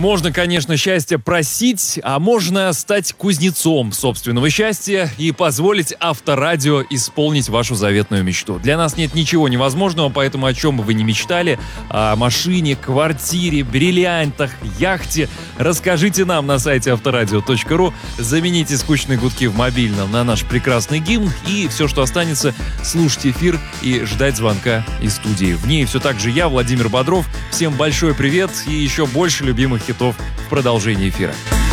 Можно, конечно, счастье просить, а можно стать кузнецом собственного счастья и позволить Авторадио исполнить вашу заветную мечту. Для нас нет ничего невозможного, поэтому о чем бы вы ни мечтали, о машине, квартире, бриллиантах, яхте, расскажите нам на сайте авторадио.ру, замените скучные гудки в мобильном на наш прекрасный гимн, и все, что останется, слушать эфир и ждать звонка из студии. В ней все так же я, Владимир Бодров. Всем большой привет и еще больше любимых хитов в продолжении эфира.